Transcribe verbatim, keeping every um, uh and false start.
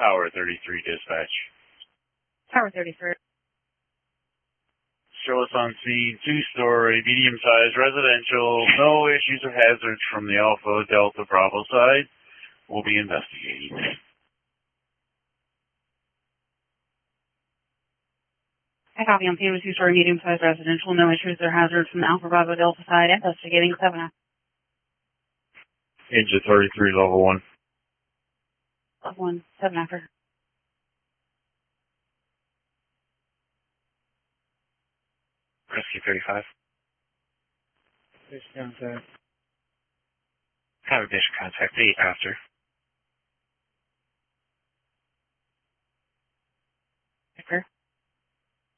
Tower thirty-three dispatch. Tower thirty-three. Show us on scene, two-story, medium-sized residential, no issues or hazards from the Alpha Delta Bravo side. We'll be investigating. I copy on scene with two-story, medium-sized residential, no issues or hazards from the Alpha Bravo Delta side. Investigating seven. Engine thirty-three, level one. Level one, seven after. Rescue thirty-five. Fish contact. Have a mission contact eight after.